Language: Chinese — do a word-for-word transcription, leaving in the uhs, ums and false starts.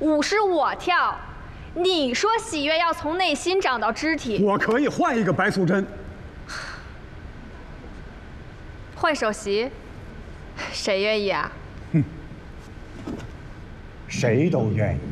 舞是我跳，你说喜悦要从内心长到肢体。 我可以换一个白素贞。 换首席，谁愿意啊？ 哼，谁都愿意。